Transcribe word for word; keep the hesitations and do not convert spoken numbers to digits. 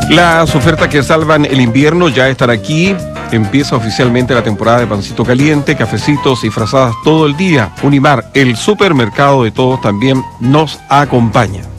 Las ofertas que salvan el invierno ya están aquí. Empieza oficialmente la temporada de pancito caliente, cafecitos y frazadas todo el día. Unimar, el supermercado de todos, también nos acompaña.